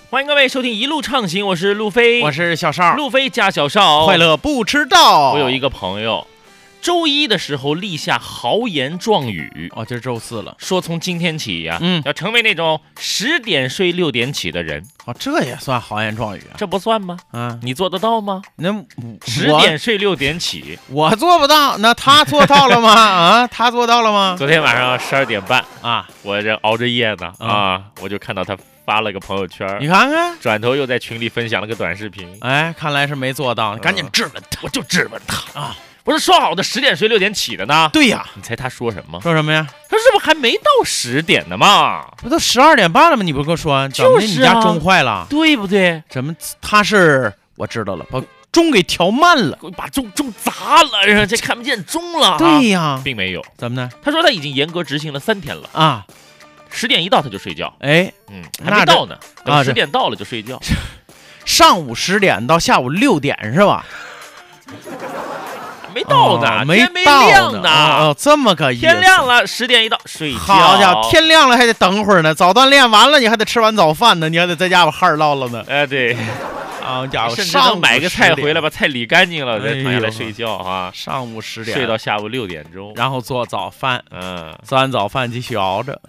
欢迎各位收听一路畅行，我是路飞， 我是小邵， 路飞加小邵， 快乐不迟到。 我有一个朋友，周一的时候立下豪言壮语， 今儿周四了， 说从今天起呀，要成为那种10点睡6点起的人。 这也算豪言壮语啊？ 这不算吗？你做得到吗？ 那 10点睡6点起， 我做不到，那他做到了吗？他做到了吗？ 昨天晚上12点半啊， 我这熬着夜呢我就看到他发了个朋友圈， 你看看， 转头又在群里分享了个短视频。 哎，看来是没做到，赶紧质问他， 我就质问他啊。不是说好的10点睡6点起的呢？ 对呀， 你猜他说什么？ 说什么呀？ 他是不是还没到10点呢嘛？ 不都12点半了吗？你不跟我说， 就是你家钟坏了， 对不对？ 怎么他是我知道了，把钟给调慢了， 把钟砸了，然后这看不见钟了。 对呀， 并没有。 怎么呢？ 他说他已经严格执行了3天了啊 ，10点一到他就睡觉。 哎， 还没到呢，等10点到了就睡觉。 上午10点到下午6点是吧？ 没到呢， 没天没亮呢。 这么个意思。 天亮了，10点一到睡觉。 好家伙，天亮了还得等会儿呢，早锻炼完了你还得吃完早饭呢，你还得在家把汗唠了呢。 哎，对， 家伙， 甚至能买个菜回来把菜理干净了，再躺下来睡觉啊。 上午10点睡到下午6点钟， 然后做早饭，做完早饭继续熬着，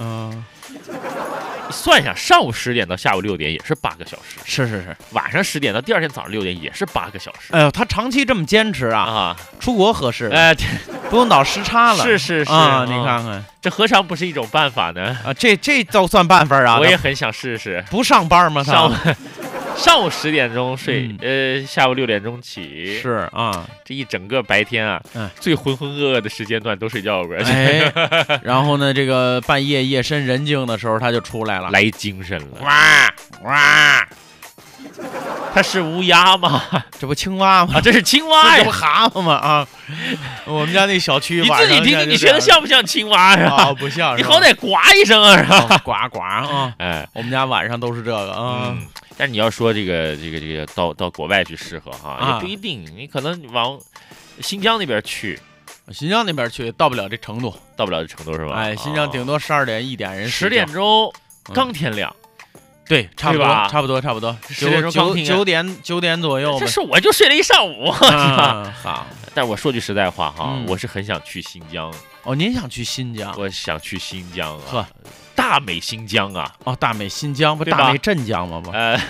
算一下，上午10点到下午6点也是8个小时， 是， 晚上10点到第二天早上6点也是8个小时。 哎呦，他长期这么坚持出国合适，不用倒时差了。 是啊，你看看， 这何尝不是一种办法呢？ 这都算办法啊！ 我也很想试试。 不上班吗？ 上午10点钟睡，下午6点钟起， 是啊， 这一整个白天最浑浑噩噩的时间段都睡觉过。 哎，然后呢，这个半夜夜深人静的时候他就出来了， 来精神了，哇！它是乌鸦吗？ 这不青蛙吗？ 这是青蛙呀！ 这不蛤蟆吗？我们家那小区， 你自己听听，你觉得像不像青蛙呀？ 不像， 你好歹呱一声啊，是吧？ 呱啊！哎，我们家晚上都是这个但是你要说这个到国外去适合也不一定，你可能往新疆那边去。 新疆那边去到不了这程度， 是吧？ 哎，新疆顶多12点1点人 10点钟刚天亮。 对，差不多 10点钟刚 9点左右。 这是我就睡了一上午，是吧？ 好， 但我说句实在话我是很想去新疆。 您想去新疆？ 我想去新疆啊，大美新疆啊！ 大美新疆不大美镇江吗？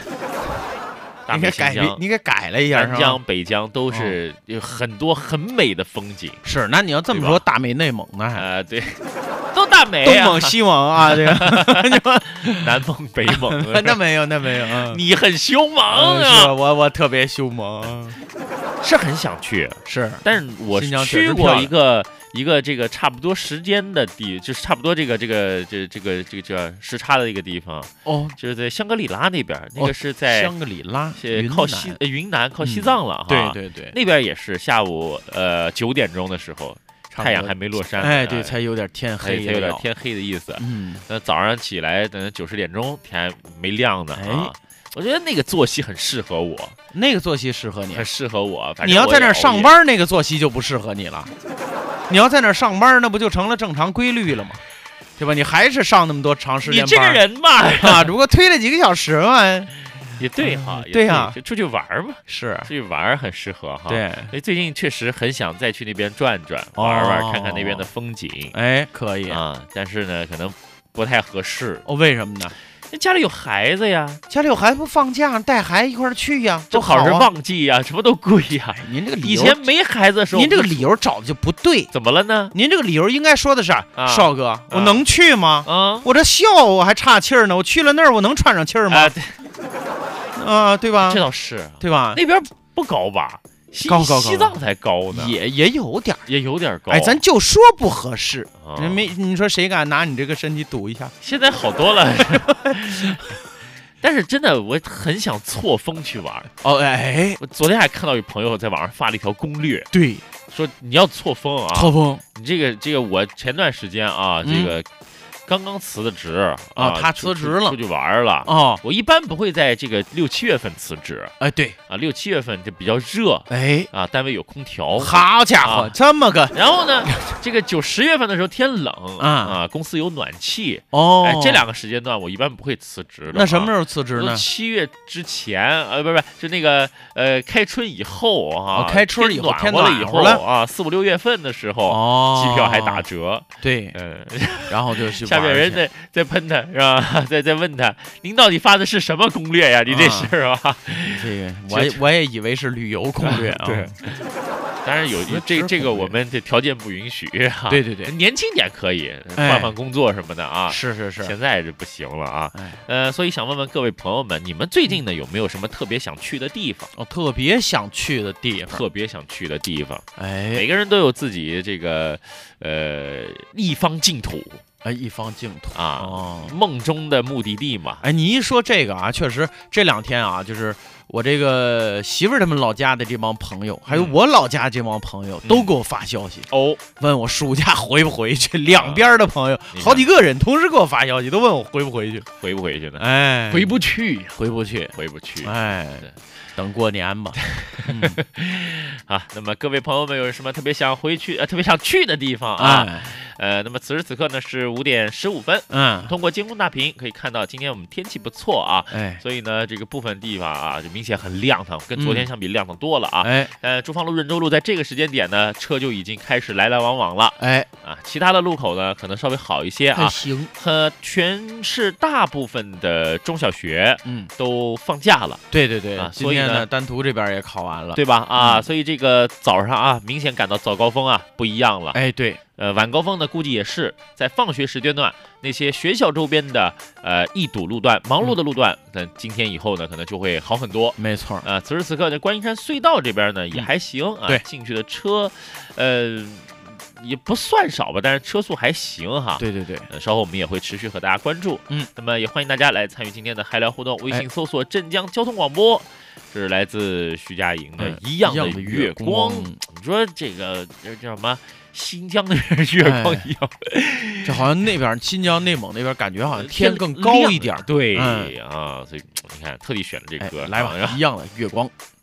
你给改了一下， 南疆、北疆都是有很多很美的风景。 是，那你要这么说，大美内蒙呢？ 对，都大美， 东蒙西蒙啊，这个南蒙北蒙， 那没有， 你很凶猛啊！ 我特别凶猛， 是很想去， 是， 但是我去过一个这个差不多时间的就是差不多这个时差的一个地方就是在香格里拉那边，那个是在香格里拉， 靠云南靠西藏了对， 那边也是下午9点钟的时候，太阳还没落山， 哎，对，才有点天黑， 才有点天黑的意思。那早上起来等9、10点钟天还没亮呢我觉得那个作息很适合我， 那个作息适合你， 很适合我。 你要在那儿上班，那个作息就不适合你了。你要在那儿上班，那不就成了正常规律了吗？对吧？你还是上那么多长时间班。 你这个人嘛， 只不过推了几个小时嘛。 也对对呀， 就出去玩嘛， 是出去玩很适合对， 所以最近确实很想再去那边转转、玩，看看那边的风景。 哎，可以但是呢，可能不太合适。 为什么呢？ 家里有孩子呀， 家里有孩子不放假带孩子一块去呀， 正好是旺季呀，什么都贵呀。 您这个以前没孩子的时候， 您这个理由找的就不对。 怎么了呢？ 您这个理由应该说的是少哥，我能去吗？我这笑我还差气儿呢，我去了那儿我能喘上气儿吗？对吧？ 这倒是， 对吧？ 那边不高吧？ 高， 西藏才高呢， 也有点高。 哎，咱就说不合适，你说谁敢拿你这个身体赌一下？ 现在好多了。但是真的，我很想错峰去玩。 哎， 我昨天还看到有朋友在网上发了一条攻略， 对， 说你要错峰错峰， 你这个，我前段时间这个刚刚辞的职啊，他辞职了， 出去玩了啊。我一般不会在这个6、7月份辞职， 哎，对啊，6、7月份这比较热， 哎啊，单位有空调， 好家伙，这么个。 然后呢，这个9、10月份的时候天冷啊，公司有暖气哦， 哎，这2个时间段我一般不会辞职的。 那什么时候辞职呢 ？7月之前，不，就那个开春以后啊， 开春以后天暖和了以后啊，4、5、6月份的时候，机票还打折。 对，然后就去下面人在喷他是吧？在问他，您到底发的是什么攻略呀？你这是吧？ 这个我也以为是旅游攻略啊。 对，当然有这个我们的条件不允许啊。 对， 年轻点可以换工作什么的啊。 是， 现在是不行了啊。所以想问问各位朋友们，你们最近呢有没有什么特别想去的地方？ 特别想去的地方。 哎，每个人都有自己这个一方净土。 一方净土啊，梦中的目的地嘛。 哎，你一说这个啊，确实这2天啊，就是我这个媳妇儿他们老家的这帮朋友，还有我老家这帮朋友，都给我发消息问我暑假回不回去。两边的朋友好几个人同时给我发消息，都问我回不回去， 回不回去呢？ 哎， 回不去。 哎，等过年吧。 好，那么各位朋友们有什么特别想回去特别想去的地方啊？那么此时此刻呢是5点15分，通过监控大屏可以看到今天我们天气不错啊，所以呢这个部分地方啊就明显很亮堂，跟昨天相比亮堂多了啊。珠芳路、润州路在这个时间点呢车就已经开始来来往往了，其他的路口呢可能稍微好一些啊， 行。 全市大部分的中小学都放假了， 对， 所以呢丹徒这边也考完了， 对吧？所以这个早上啊明显感到早高峰啊不一样了， 哎，对。 晚高峰呢，估计也是在放学时间段，那些学校周边的易堵路段、忙碌的路段，今天以后呢，可能就会好很多。 没错， 此时此刻呢，观音山隧道这边呢也还行啊， 对， 进去的车，也不算少吧，但是车速还行哈。 对， 稍后我们也会持续和大家关注。那么也欢迎大家来参与今天的嗨聊互动，微信搜索镇江交通广播。这是来自徐佳莹的一样的月光。你说这个叫什么？新疆那边月光一样， 这好像那边新疆、内蒙那边感觉好像天更高一点。 对啊，所以你看特地选了这歌， 来吧，一样的月光。